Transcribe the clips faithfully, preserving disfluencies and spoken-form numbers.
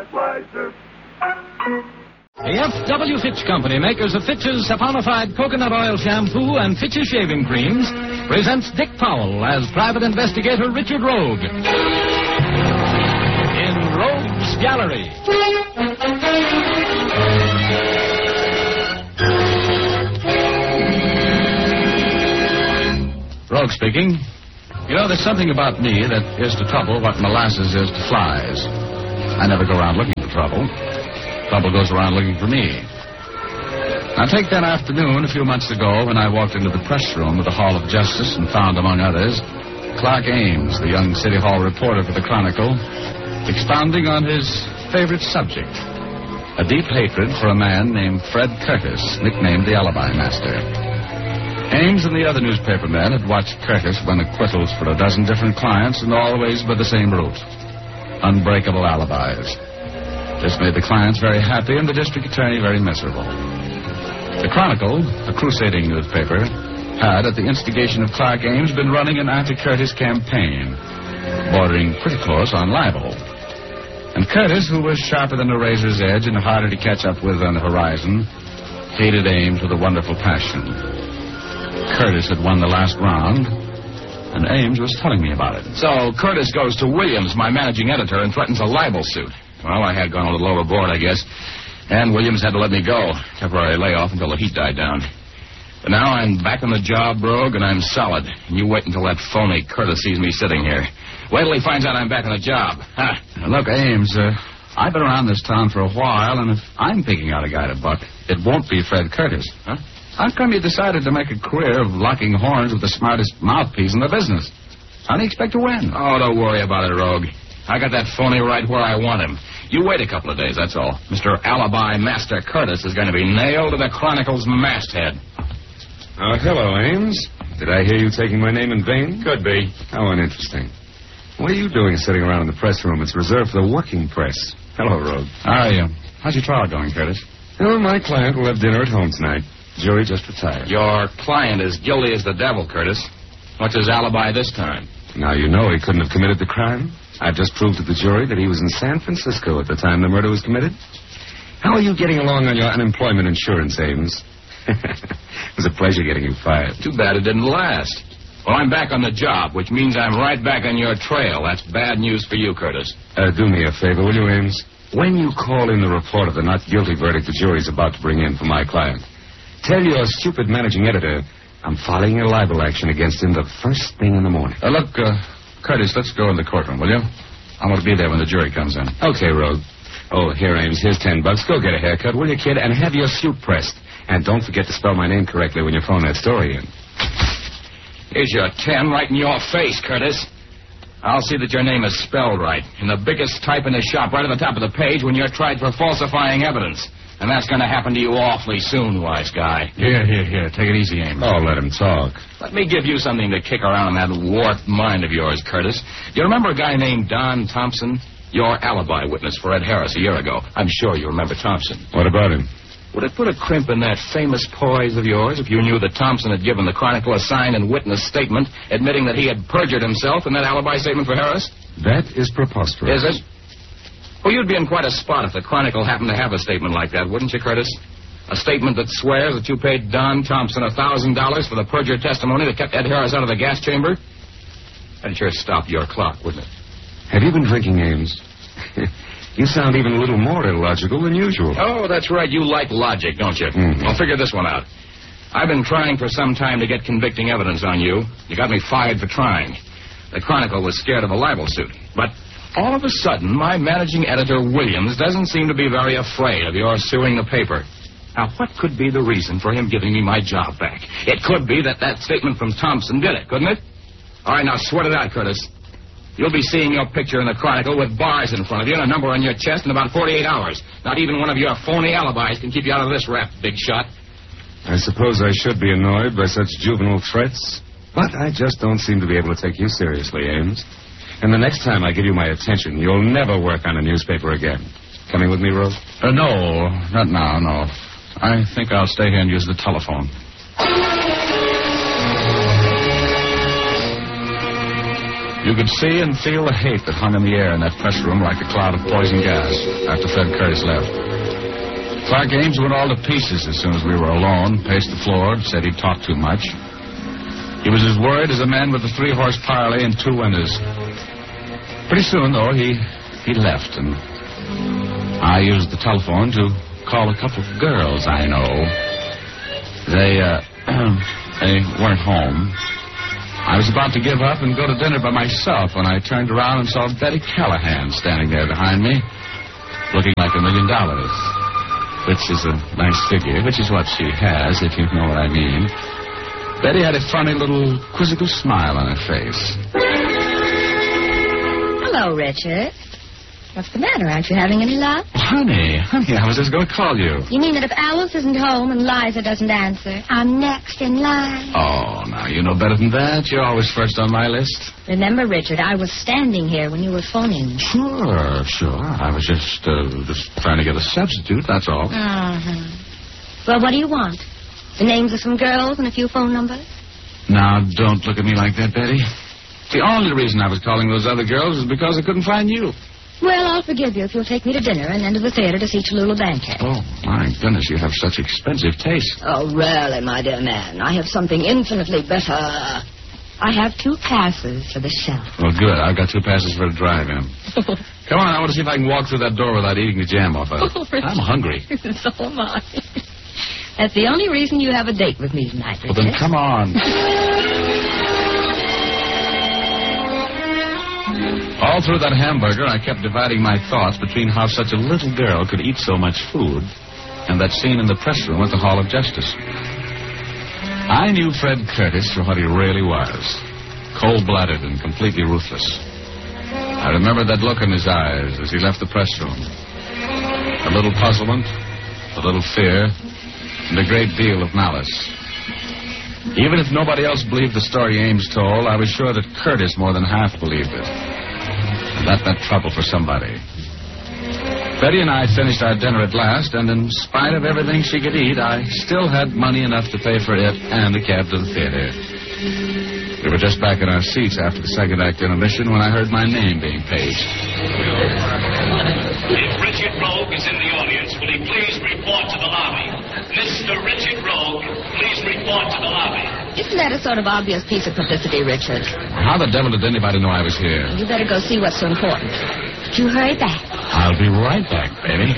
The F W Fitch Company, makers of Fitch's saponified coconut oil shampoo and Fitch's shaving creams, presents Dick Powell as private investigator Richard Rogue in Rogue's Gallery. Rogue speaking. You know, there's something about me that is to trouble what molasses is to flies. I never go around looking for trouble. Trouble goes around looking for me. Now, take that afternoon a few months ago when I walked into the press room of the Hall of Justice and found, among others, Clark Ames, the young City Hall reporter for the Chronicle, expounding on his favorite subject, a deep hatred for a man named Fred Curtis, nicknamed the Alibi Master. Ames and the other newspaper men had watched Curtis win acquittals for a dozen different clients and always by the same route. Unbreakable alibis. This made the clients very happy and the district attorney very miserable. The Chronicle, a crusading newspaper, had, at the instigation of Clark Ames, been running an anti-Curtis campaign, bordering pretty close on libel. And Curtis, who was sharper than a razor's edge and harder to catch up with on the horizon, hated Ames with a wonderful passion. Curtis had won the last round, and Ames was telling me about it. So Curtis goes to Williams, my managing editor, and threatens a libel suit. Well, I had gone a little overboard, I guess, and Williams had to let me go. Temporary layoff until the heat died down. But now I'm back on the job, Rogue, and I'm solid. And you wait until that phony Curtis sees me sitting here. Wait till he finds out I'm back on the job. Huh? Look, Ames, uh, I've been around this town for a while, and if I'm picking out a guy to buck, it won't be Fred Curtis. Huh? How come you decided to make a career of locking horns with the smartest mouthpiece in the business? How do you expect to win? Oh, don't worry about it, Rogue. I got that phony right where I want him. You wait a couple of days, that's all. Mister Alibi Master Curtis is going to be nailed to the Chronicle's masthead. Oh, hello, Ames. Did I hear you taking my name in vain? Could be. How uninteresting. What are you doing sitting around in the press room? It's reserved for the working press. Hello, Rogue. How are you? How's your trial going, Curtis? Oh, my client will have dinner at home tonight. Jury just retired. Your client is guilty as the devil, Curtis. What's his alibi this time? Now you know he couldn't have committed the crime. I've just proved to the jury that he was in San Francisco at the time the murder was committed. How are you getting along on your unemployment insurance, Ames? It was a pleasure getting you fired. Too bad it didn't last. Well, I'm back on the job, which means I'm right back on your trail. That's bad news for you, Curtis. Uh, do me a favor, will you, Ames? When you call in the report of the not guilty verdict the jury's about to bring in for my client, tell your stupid managing editor I'm filing a libel action against him the first thing in the morning. Uh, look, uh, Curtis, let's go in the courtroom, will you? I want to be there when the jury comes in. Okay, Rogue. Oh, here, Ames, here's ten bucks. Go get a haircut, will you, kid? And have your suit pressed. And don't forget to spell my name correctly when you phone that story in. Here's your ten right in your face, Curtis. I'll see that your name is spelled right. In the biggest type in the shop, right at the top of the page, when you're tried for falsifying evidence. And that's going to happen to you awfully soon, wise guy. Here, here, here. Take it easy, Ames. Oh, let him talk. Let me give you something to kick around in that warped mind of yours, Curtis. You remember a guy named Don Thompson? Your alibi witness for Ed Harris a year ago. I'm sure you remember Thompson. What about him? Would it put a crimp in that famous poise of yours if you knew that Thompson had given the Chronicle a signed and witnessed statement admitting that he had perjured himself in that alibi statement for Harris? That is preposterous. Is it? Well, you'd be in quite a spot if the Chronicle happened to have a statement like that, wouldn't you, Curtis? A statement that swears that you paid Don Thompson one thousand dollars for the perjured testimony that kept Ed Harris out of the gas chamber? That'd sure stop your clock, wouldn't it? Have you been drinking, Ames? You sound even a little more illogical than usual. Oh, that's right. You like logic, don't you? Mm-hmm. Well, figure this one out. I've been trying for some time to get convicting evidence on you. You got me fired for trying. The Chronicle was scared of a libel suit. But all of a sudden, my managing editor, Williams, doesn't seem to be very afraid of your suing the paper. Now, what could be the reason for him giving me my job back? It could be that that statement from Thompson did it, couldn't it? All right, now, sweat it out, Curtis. You'll be seeing your picture in the Chronicle with bars in front of you and a number on your chest in about forty-eight hours. Not even one of your phony alibis can keep you out of this rap, big shot. I suppose I should be annoyed by such juvenile threats, but I just don't seem to be able to take you seriously, Ames. And the next time I give you my attention, you'll never work on a newspaper again. Coming with me, Rose? Uh, no, not now, no. I think I'll stay here and use the telephone. You could see and feel the hate that hung in the air in that press room like a cloud of poison gas after Fred Curtis left. Clark Ames went all to pieces as soon as we were alone, paced the floor, said he'd talked too much. He was as worried as a man with a three-horse parlay and two winners. Pretty soon, though, he, he left, and I used the telephone to call a couple of girls I know. They, uh, they weren't home. I was about to give up and go to dinner by myself when I turned around and saw Betty Callahan standing there behind me, looking like a million dollars, which is a nice figure, which is what she has, if you know what I mean. Betty had a funny little quizzical smile on her face. Hello, Richard. What's the matter? Aren't you having any luck? Honey, honey, I was just going to call you. You mean that if Alice isn't home and Liza doesn't answer, I'm next in line? Oh, now, you know better than that. You're always first on my list. Remember, Richard, I was standing here when you were phoning. Sure, sure. I was just, uh, just trying to get a substitute, that's all. Uh-huh. Well, what do you want? The names of some girls and a few phone numbers? Now, don't look at me like that, Betty. The only reason I was calling those other girls is because I couldn't find you. Well, I'll forgive you if you'll take me to dinner and then to the theater to see Tallulah Bankhead. Oh, my goodness, you have such expensive taste. Oh, really, my dear man. I have something infinitely better. I have two passes for the show. Well, good. I've got two passes for the drive-in. Come on, I want to see if I can walk through that door without eating the jam off of it. Oh, Richard. I'm hungry. So am I. That's the only reason you have a date with me tonight, Richard. Well, then come on. All through that hamburger, I kept dividing my thoughts between how such a little girl could eat so much food and that scene in the press room at the Hall of Justice. I knew Fred Curtis for what he really was, cold-blooded and completely ruthless. I remembered that look in his eyes as he left the press room. A little puzzlement, a little fear, and a great deal of malice. Even if nobody else believed the story Ames told, I was sure that Curtis more than half believed it. And that meant trouble for somebody. Betty and I finished our dinner at last, and in spite of everything she could eat, I still had money enough to pay for it and a cab to the theater. We were just back in our seats after the second act intermission when I heard my name being paged. If Richard Rogue is in the audience, will he please report to the lobby? Mister Richard Rogue, please report to the lobby. Isn't that a sort of obvious piece of publicity, Richard? How the devil did anybody know I was here? You better go see what's so important. You hurry back. I'll be right back, baby.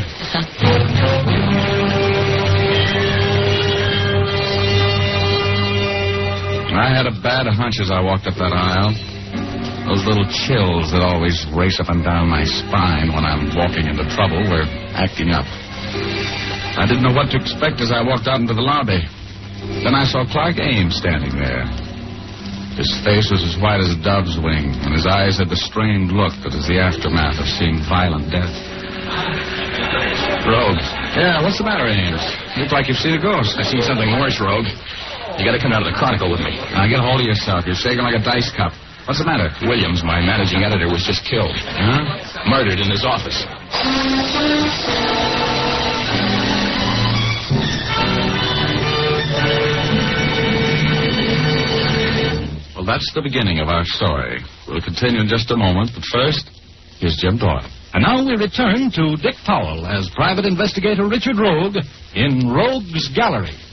I had a bad hunch as I walked up that aisle. Those little chills that always race up and down my spine when I'm walking into trouble were acting up. I didn't know what to expect as I walked out into the lobby. Then I saw Clark Ames standing there. His face was as white as a dove's wing, and his eyes had the strained look that is the aftermath of seeing violent death. Rogue. Yeah, what's the matter, Ames? You look like you've seen a ghost. I've seen something worse, Rogue. You gotta come out of the Chronicle with me. Now, get a hold of yourself. You're shaking like a dice cup. What's the matter? Williams, my managing editor, was just killed. Huh? Murdered in his office. Well, that's the beginning of our story. We'll continue in just a moment, but first, here's Jim Doyle. And now we return to Dick Powell as Private Investigator Richard Rogue in Rogue's Gallery.